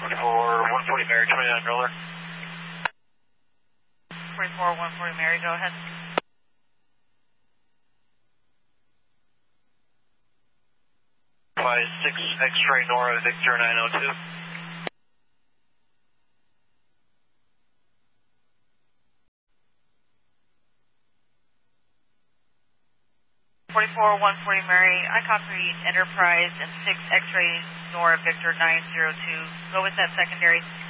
140 Mary, 29 roller. 44 140 Mary, go ahead. By 6 X-ray Nora, Victor 902. 44 140 Mary, I copy Enterprise and 6 X-ray Nora Victor 902. Go with that secondary.